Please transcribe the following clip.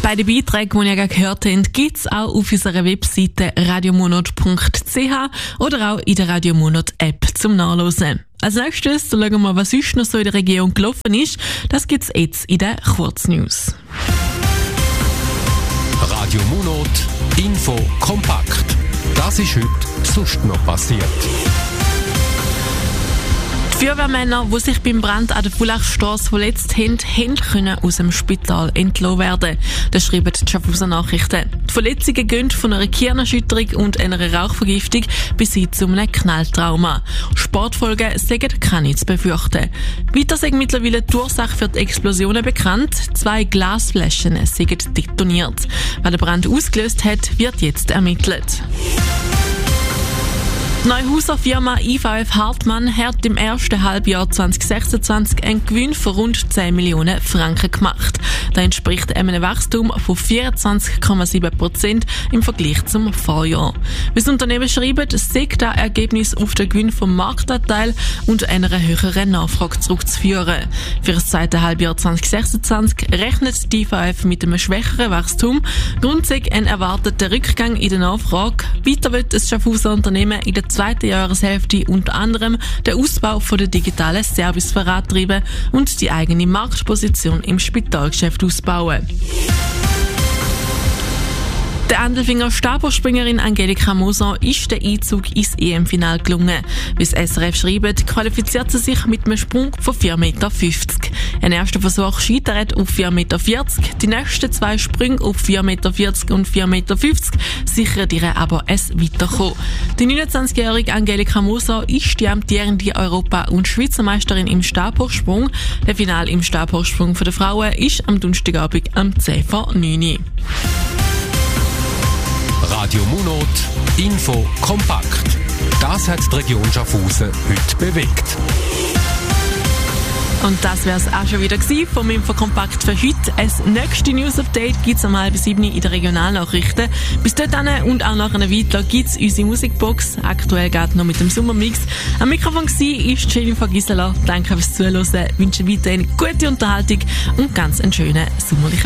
Beide Beiträge, die ihr gerade gehört habt, gibt es auch auf unserer Webseite radiomonat.ch oder auch in der Radiomonat-App zum Nachlesen. Als nächstes schauen wir mal, was sonst noch so in der Region gelaufen ist. Das gibt es jetzt in den Kurznews. Radio Monat Info kompakt. Das ist heute sonst noch passiert. Die Feuerwehrmänner, die sich beim Brand an der Fulachstrasse verletzt haben, können aus dem Spital entlassen werden. Das schreiben die Schaffhauser Nachrichten. Die Verletzungen gehen von einer Gehirnerschütterung und einer Rauchvergiftung bis hin zu einem Knalltrauma. Sportfolgen sind keine zu befürchten. Weiter sind mittlerweile die Ursache für die Explosionen bekannt. 2 Glasflaschen sind detoniert. Wer den Brand ausgelöst hat, wird jetzt ermittelt. Die Neuhauser Firma IVF Hartmann hat im ersten Halbjahr 2026 einen Gewinn von rund 10 Millionen Franken gemacht. Das entspricht einem Wachstum von 24,7% im Vergleich zum Vorjahr. Wie das Unternehmen schreibt, sei das Ergebnis auf den Gewinn vom Marktanteil und einer höheren Nachfrage zurückzuführen. Für das zweite Halbjahr 2026 rechnet die IVF mit einem schwächeren Wachstum. Grund sei ein erwarteter Rückgang in der Nachfrage. Weiter wird das Schaffhauser Unternehmen in der zweiten Jahreshälfte unter anderem den Ausbau von der digitalen Service vorantreiben und die eigene Marktposition im Spitalgeschäft ausbauen. Der Andelfinger Stabhochspringerin Angelika Moser ist der Einzug ins EM-Final gelungen. Wie das SRF schreibt, qualifiziert sie sich mit einem Sprung von 4,50 Meter. Ein erster Versuch scheitert auf 4,40 Meter. Die nächsten 2 Sprünge auf 4,40 Meter und 4,50 Meter sichern ihr aber es Weiterkommen. Die 29-jährige Angelika Moser ist die amtierende Europa- und Schweizer Meisterin im Stabhochsprung. Der Final im Stabhochsprung der Frauen ist am Donnerstagabend um 10 vor 9 Uhr. Radio Monat Info kompakt. Das hat die Region Schaffhausen heute bewegt. Und das wäre es auch schon wieder gewesen vom Infokompakt für heute. Das nächste News-Update gibt es um 6:30 in den Regionalnachrichten. Bis dahin und auch nach einer weiter gibt es unsere Musikbox. Aktuell geht noch mit dem Sommermix. Am Mikrofon war Jennifer Gisela. Danke fürs Zuhören. Wünsche weiterhin gute Unterhaltung und ganz einen schönen sommerlichen